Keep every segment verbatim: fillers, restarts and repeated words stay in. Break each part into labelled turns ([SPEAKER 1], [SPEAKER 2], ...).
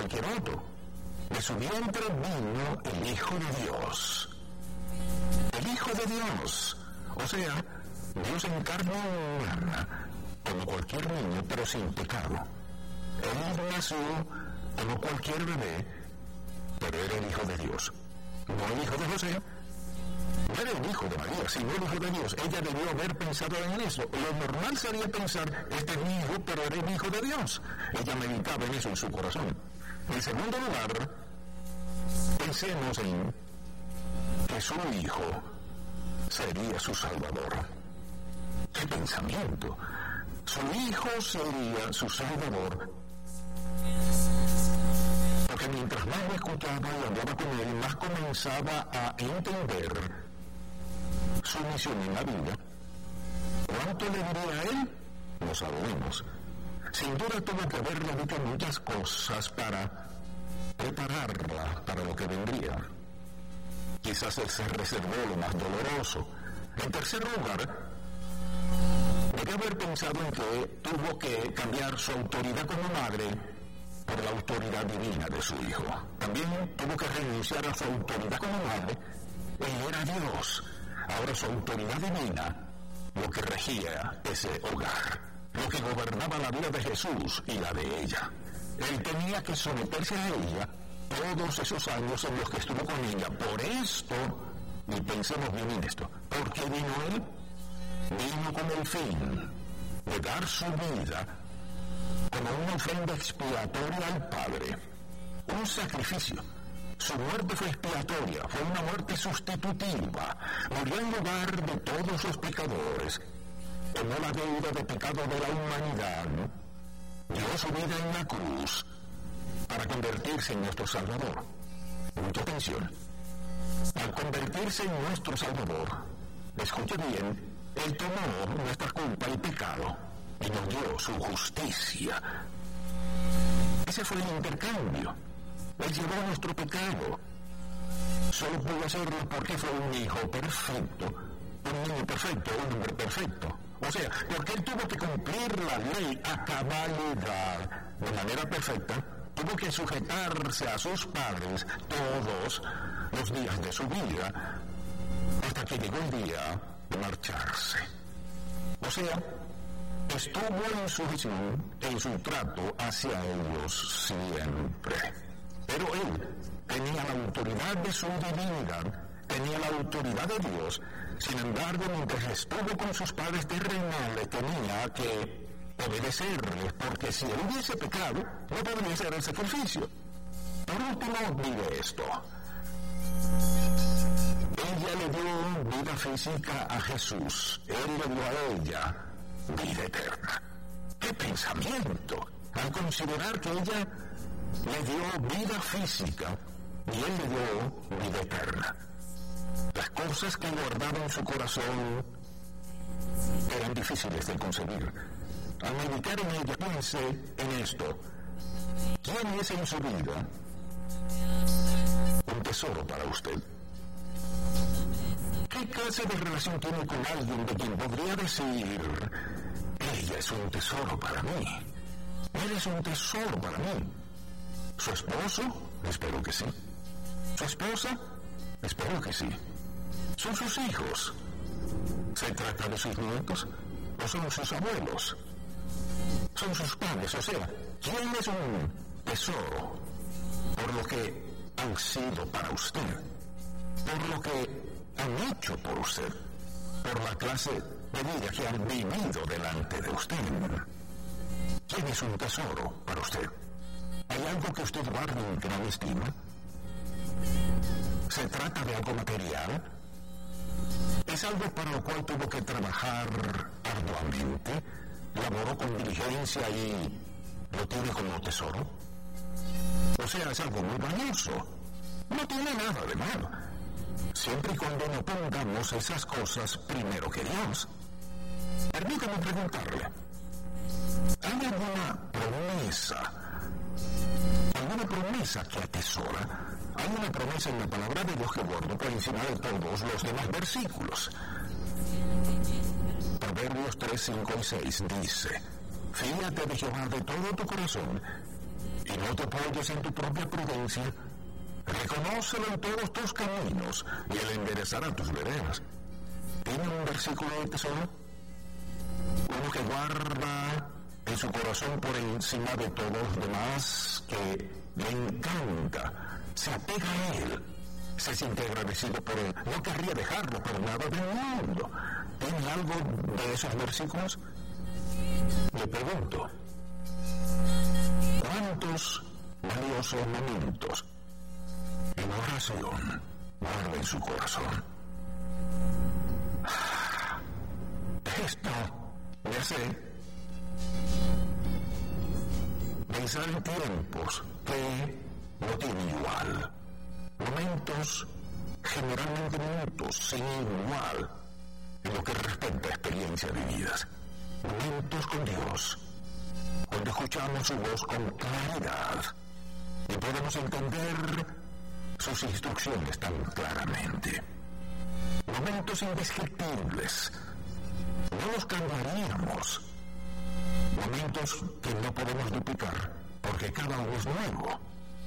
[SPEAKER 1] cualquier otro. De su vientre vino el Hijo de Dios. El Hijo de Dios. O sea, Dios en carne humana, como cualquier niño, pero sin pecado. Él nació como cualquier bebé, pero era el Hijo de Dios. No el Hijo de José, no era el Hijo de María, sino el Hijo de Dios. Ella debió haber pensado en eso. Lo normal sería pensar, este es mi hijo, pero era el Hijo de Dios. Ella meditaba en eso en su corazón. En segundo lugar, pensemos en que su hijo sería su Salvador. ¡Qué pensamiento! Su hijo sería su Salvador. Porque mientras más lo escuchaba y hablaba con él, más comenzaba a entender su misión en la vida. ¿Cuánto le diría a él? No sabemos. Sin duda tuvo que haberle dicho muchas cosas para prepararla para lo que vendría. Quizás él se reservó lo más doloroso. En tercer lugar, debe haber pensado en que tuvo que cambiar su autoridad como madre por la autoridad divina de su hijo. También tuvo que renunciar a su autoridad como madre. Él era Dios. Ahora su autoridad divina, lo que regía ese hogar, lo que gobernaba la vida de Jesús y la de ella. Él tenía que someterse a ella todos esos años en los que estuvo con ella. Por esto, y pensemos bien en esto, ¿por qué vino él? Vino con el fin de dar su vida como una ofrenda expiatoria al Padre, un sacrificio. Su muerte fue expiatoria, fue una muerte sustitutiva. Murió en lugar de todos los pecadores. Tomó la deuda de pecado de la humanidad. Dio su vida en la cruz para convertirse en nuestro Salvador. Mucha atención. Al convertirse en nuestro Salvador, escuche bien, Él tomó nuestra culpa y pecado y nos dio su justicia. Ese fue el intercambio. Él llevó nuestro pecado. Solo pudo hacerlo porque fue un hijo perfecto, un niño perfecto, un hombre perfecto. O sea, porque él tuvo que cumplir la ley a cabalidad, de manera perfecta, tuvo que sujetarse a sus padres todos los días de su vida, hasta que llegó el día de marcharse. O sea, estuvo en su visión, en su trato hacia ellos siempre. Pero él tenía la autoridad de su divinidad, tenía la autoridad de Dios. Sin embargo, mientras estuvo con sus padres terrenales, tenía que obedecerles, porque si él hubiese pecado, no podría hacer el sacrificio. Por último, mire esto. Ella le dio vida física a Jesús. Él le dio a ella vida eterna. ¡Qué pensamiento! Al considerar que ella le dio vida física y él le dio vida eterna. Las cosas que guardaba en su corazón eran difíciles de concebir. Al meditar en ella, piense en esto. ¿Quién es en su vida un tesoro para usted? ¿Qué clase de relación tiene con alguien de quien podría decir, ella es un tesoro para mí, él es un tesoro para mí? ¿Su esposo? Espero que sí. ¿Su esposa? Espero que sí. ¿Son sus hijos? ¿Se trata de sus nietos? ¿O son sus abuelos? ¿Son sus padres? O sea, ¿quién es un tesoro por lo que han sido para usted? Por lo que han hecho por usted, por la clase de vida que han vivido delante de usted. ¿Quién es un tesoro para usted? ¿Hay algo que usted guarda en gran estima? ¿Se trata de algo material? ¿Es algo para lo cual tuvo que trabajar arduamente? ¿Laboró con diligencia y lo tiene como tesoro? O sea, es algo muy valioso. No tiene nada de malo, siempre y cuando no pongamos esas cosas primero que Dios. Permítame preguntarle, ¿hay alguna promesa, alguna promesa que atesora? Hay una promesa en la palabra de Dios que guardo por encima de todos los demás versículos. Proverbios tres, cinco y seis dice, fíate de Jehová de todo tu corazón y no te apoyes en tu propia prudencia. Reconócelo en todos tus caminos y Él enderezará tus veredas. ¿Tiene un versículo de tesoro? Uno que guarda en su corazón por encima de todos los demás, que le encanta, se apega a Él, se siente agradecido por Él, no querría dejarlo por nada del mundo. ¿Tiene algo de esos versículos? Le pregunto, ¿cuántos valiosos momentos en oración guarda en su corazón? Esto me hace pensar en tiempos que no tienen igual, momentos, generalmente minutos sin igual en lo que respecta a experiencias vividas, momentos con Dios, cuando escuchamos su voz con claridad y podemos entender sus instrucciones tan claramente, momentos indescriptibles, no los cambiaríamos, momentos que no podemos duplicar porque cada uno es nuevo.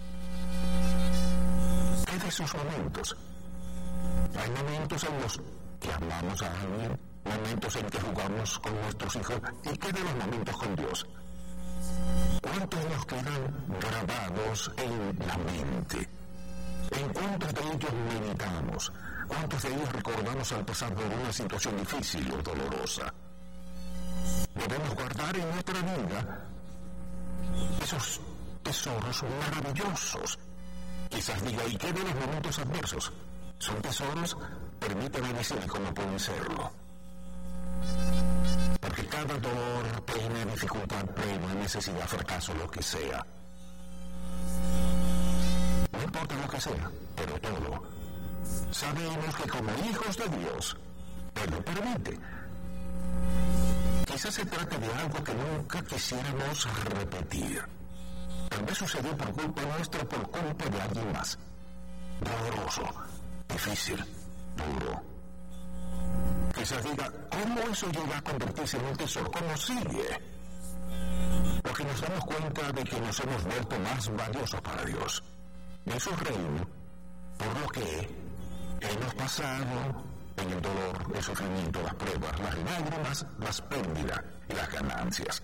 [SPEAKER 1] ¿Qué de esos momentos? Hay momentos en los que amamos a alguien, momentos en que jugamos con nuestros hijos, y ¿qué de los momentos con Dios? ¿Cuántos nos quedan grabados en la mente? ¿En cuántos de ellos meditamos? ¿Cuántos de ellos recordamos al pasar por una situación difícil o dolorosa? Debemos guardar en nuestra vida esos tesoros maravillosos. Quizás diga, ¿y qué de los momentos adversos? ¿Son tesoros? Permíteme decir cómo pueden serlo. Porque cada dolor, pena, dificultad, prueba, necesidad, fracaso, lo que sea. No importa lo que sea, pero todo. Sabemos que como hijos de Dios, Él lo permite. Quizás se trate de algo que nunca quisiéramos repetir. Tal vez sucedió por culpa nuestra, por culpa de alguien más. Doloroso, difícil, duro. Quizás diga, ¿cómo eso llega a convertirse en un tesoro? ¿Cómo sigue? Porque nos damos cuenta de que nos hemos vuelto más valiosos para Dios, en su reino, por lo que hemos pasado en el dolor, el sufrimiento, las pruebas, las lágrimas, las pérdidas y las ganancias.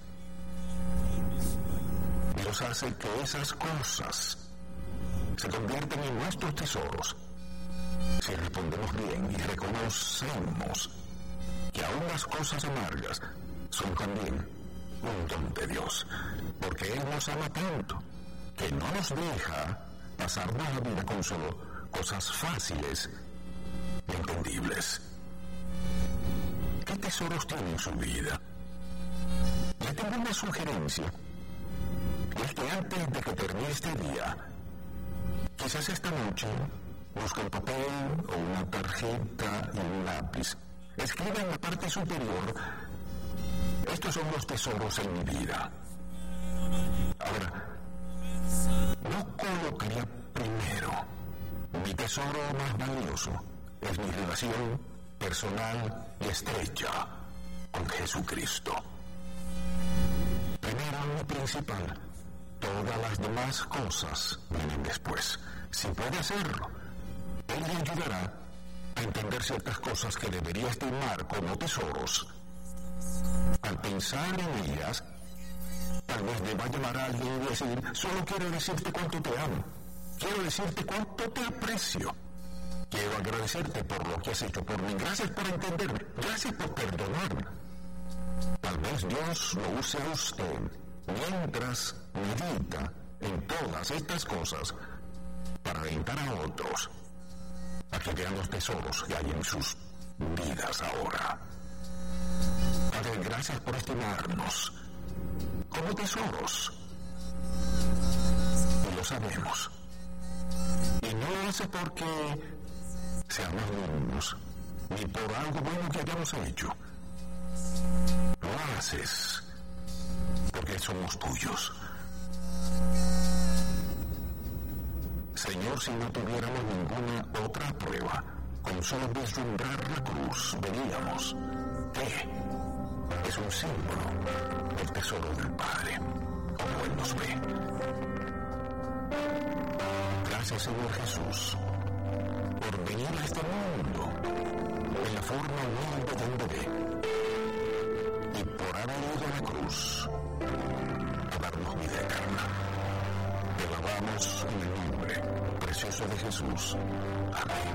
[SPEAKER 1] Dios hace que esas cosas se conviertan en nuestros tesoros si respondemos bien y reconocemos que aún las cosas amargas son también un don de Dios, porque Él nos ama tanto que no nos deja pasarnos la vida con solo cosas fáciles y entendibles. ¿Qué tesoros tiene en su vida? Le tengo una sugerencia. Es que antes de que termine este día, quizás esta noche, busque un papel o una tarjeta y un lápiz. Escriba en la parte superior, estos son los tesoros en mi vida. Ahora, no colocaría primero, mi tesoro más valioso es mi relación personal y estrecha con Jesucristo. Primero y principal, todas las demás cosas vienen después. Si puede hacerlo, Él le ayudará a entender ciertas cosas que debería estimar como tesoros. Al pensar en ellas, tal vez le va a llamar a alguien y decir, solo quiero decirte cuánto te amo, quiero decirte cuánto te aprecio, quiero agradecerte por lo que has hecho por mí, gracias por entenderme, gracias por perdonarme. Tal vez Dios lo use a usted mientras medita en todas estas cosas para alentar a otros a que vean los tesoros que hay en sus vidas ahora. Padre, gracias por estimarnos como tesoros. Y lo sabemos. Y no lo hace porque seamos dignos, ni por algo bueno que hayamos hecho. Lo haces porque somos tuyos. Señor, si no tuviéramos ninguna otra prueba, con solo vislumbrar la cruz, veríamos que es un símbolo del tesoro del Padre, como Él nos ve. Gracias, Señor Jesús, por venir a este mundo en la forma humilde de un bebé y por haber ido a la cruz a darnos vida eterna. Te alabamos en el nombre precioso de Jesús. Amén.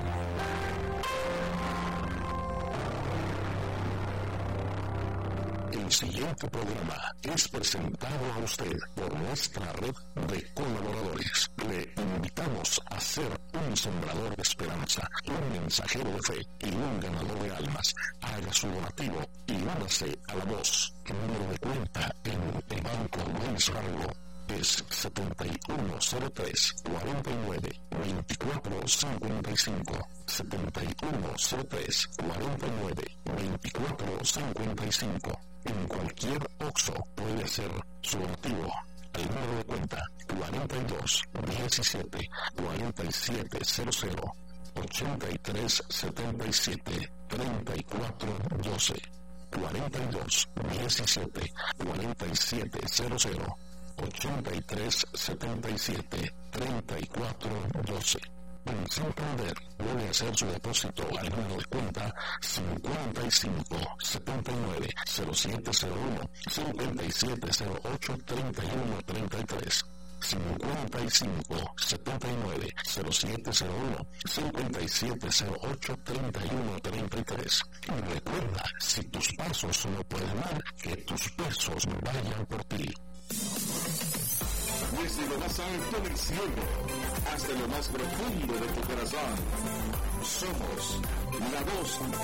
[SPEAKER 1] El siguiente programa es presentado a usted por nuestra red de colaboradores. Le invitamos a ser un sembrador de esperanza, un mensajero de fe y un ganador de almas. Haga su donativo y únase a la voz. El número de cuenta en el Banco Wells Fargo es setenta y uno cero tres, cuarenta y nueve, veinticuatro cincuenta y cinco, setenta y uno cero tres, cuarenta y nueve, veinticuatro cincuenta y cinco. En cualquier OXXO puede hacer su donativo al número de cuenta cuarenta y dos, diecisiete, cuarenta y siete cero cero, ochenta y tres setenta y siete, treinta y cuatro doce, cuarenta y dos, diecisiete, cuarenta y siete cero cero, ochenta y tres setenta y siete, treinta y cuatro doce. En Santander puede hacer su depósito al número de cuenta cincuenta y cinco, setenta y nueve, cero siete cero uno, cincuenta y siete cero ocho, treinta y uno treinta y tres. cincuenta y cinco, setenta y nueve, cero siete cero uno, cincuenta y siete cero ocho, treinta y uno treinta y tres. Y recuerda, si tus pasos no pueden dar, que tus pesos vayan por ti.
[SPEAKER 2] Desde lo más alto del cielo hasta lo más profundo de tu corazón, somos la voz